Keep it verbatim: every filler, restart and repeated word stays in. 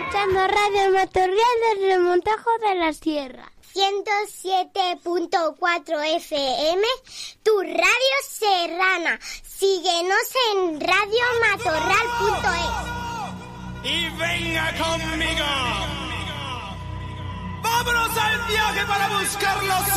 escuchando Radio Matorral del Remontajo de la Sierra. ciento siete punto cuatro F M, tu radio serrana. Síguenos en radio matorral punto es. Y venga conmigo. ¡Vámonos al viaje para buscar los